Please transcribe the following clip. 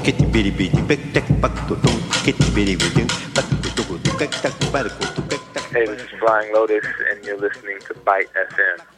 Hey, this is Flying Lotus, and you're listening to Byte FM.